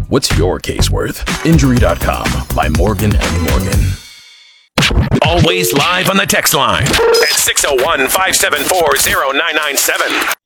What's your case worth? Injury.com by Morgan & Morgan. Always live on the text line at 601-574-0997.